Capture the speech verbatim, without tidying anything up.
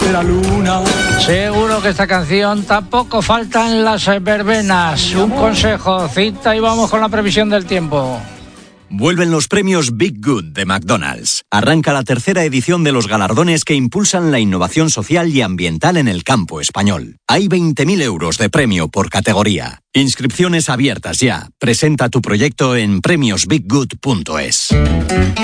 de la luna. Seguro que esta canción tampoco falta en las verbenas. Un consejo, cita y vamos con la previsión del tiempo. Vuelven los premios Big Good de McDonald's. Arranca la tercera edición de los galardones que impulsan la innovación social y ambiental en el campo español. Hay veinte mil euros de premio por categoría. Inscripciones abiertas ya. Presenta tu proyecto en premios big good punto es.